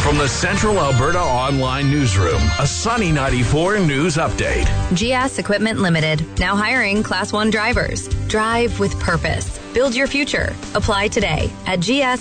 From the Central Alberta Online Newsroom, a Sunny 94 news update. GS Equipment Limited, now hiring Class 1 drivers. Drive with purpose. Build your future. Apply today at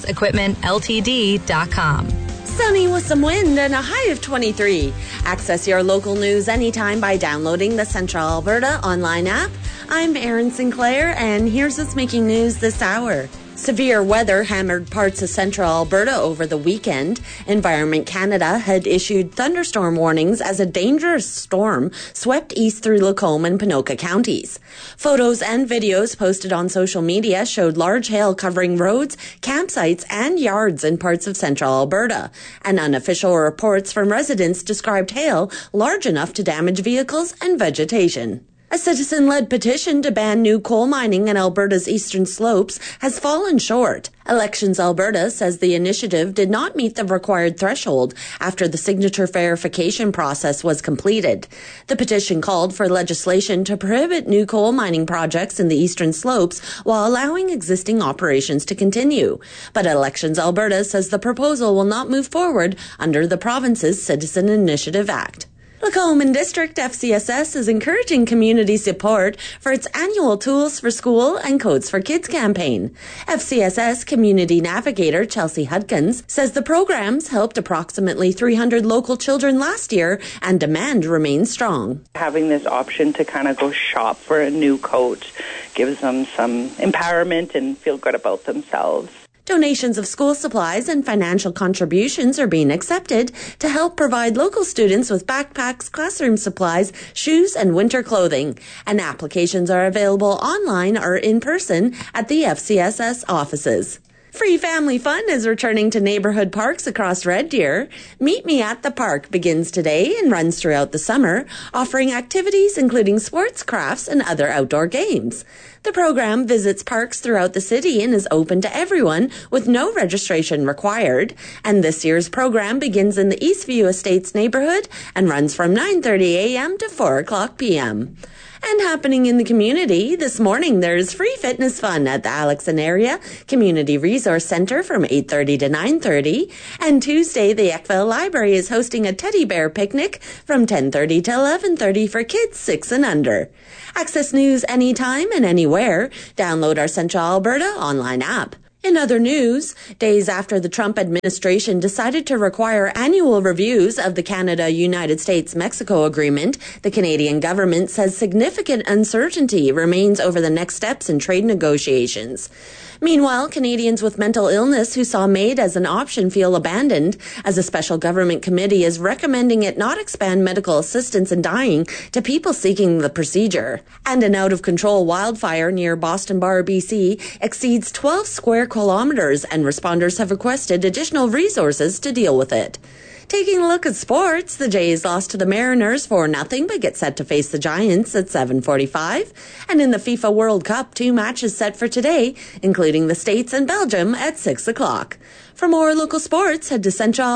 gsequipmentltd.com. Sunny with some wind and a high of 23. Access your local news anytime by downloading the Central Alberta Online app. I'm Erin Sinclair, and here's what's making news this hour. Severe weather hammered parts of central Alberta over the weekend. Environment Canada had issued thunderstorm warnings as a dangerous storm swept east through Lacombe and Ponoka counties. Photos and videos posted on social media showed large hail covering roads, campsites, and yards in parts of central Alberta. And unofficial reports from residents described hail large enough to damage vehicles and vegetation. A citizen-led petition to ban new coal mining in Alberta's eastern slopes has fallen short. Elections Alberta says the initiative did not meet the required threshold after the signature verification process was completed. The petition called for legislation to prohibit new coal mining projects in the eastern slopes while allowing existing operations to continue. But Elections Alberta says the proposal will not move forward under the province's Citizen Initiative Act. Lacombe District FCSS is encouraging community support for its annual Tools for School and Codes for Kids campaign. FCSS Community Navigator Chelsea Hudkins says the programs helped approximately 300 local children last year and demand remains strong. Having this option to kind of go shop for a new coat gives them some empowerment and feel good about themselves. Donations of school supplies and financial contributions are being accepted to help provide local students with backpacks, classroom supplies, shoes, and winter clothing. And applications are available online or in person at the FCSS offices. Free family fun is returning to neighborhood parks across Red Deer. Meet Me at the Park begins today and runs throughout the summer, offering activities including sports, crafts, and other outdoor games. The program visits parks throughout the city and is open to everyone with no registration required. And this year's program begins in the Eastview Estates neighborhood and runs from 9:30 a.m. to 4 o'clock p.m. And happening in the community, this morning there's free fitness fun at the Alex and Area Community Resource Centre from 8:30 to 9:30. And Tuesday, the Eckville Library is hosting a teddy bear picnic from 10:30 to 11:30 for kids 6 and under. Access news anytime and anywhere. Download our Central Alberta online app. In other news, days after the Trump administration decided to require annual reviews of the Canada-United States-Mexico agreement, the Canadian government says significant uncertainty remains over the next steps in trade negotiations. Meanwhile, Canadians with mental illness who saw MAID as an option feel abandoned, as a special government committee is recommending it not expand medical assistance in dying to people seeking the procedure. And an out-of-control wildfire near Boston Bar, BC exceeds 12 square kilometers, and responders have requested additional resources to deal with it. Taking a look at sports, the Jays lost to the Mariners 4-0 but get set to face the Giants at 7:45. And in the FIFA World Cup, 2 matches set for today, including the States and Belgium at 6 o'clock. For more local sports, head to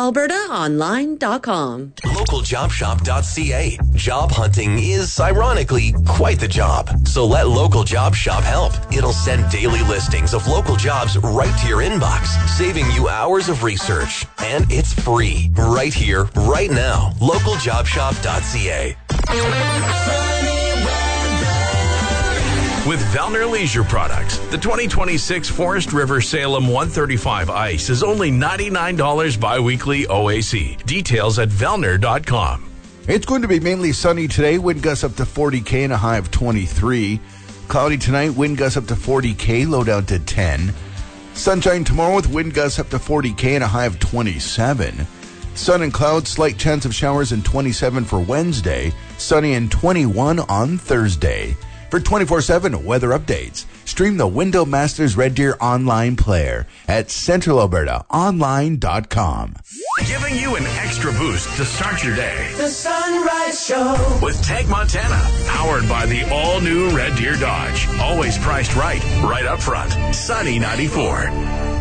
centralalbertaonline.com. Localjobshop.ca. Job hunting is, ironically, quite the job. So let Local Job Shop help. It'll send daily listings of local jobs right to your inbox, saving you hours of research. And it's free. Right here, right now. Localjobshop.ca. With Vellner Leisure Products, the 2026 Forest River Salem 135 ice is only $99 biweekly OAC. Details at Vellner.com. It's going to be mainly sunny today, wind gusts up to 40 and a high of 23. Cloudy tonight, wind gusts up to 40 low down to 10. Sunshine tomorrow with wind gusts up to 40 and a high of 27. Sun and clouds, slight chance of showers and 27 for Wednesday. Sunny and 21 on Thursday. For 24/7 weather updates, stream the Window Masters Red Deer online player at centralalbertaonline.com. Giving you an extra boost to start your day. The Sunrise Show with Tank Montana, powered by the all-new Red Deer Dodge. Always priced right up front. Sunny 94.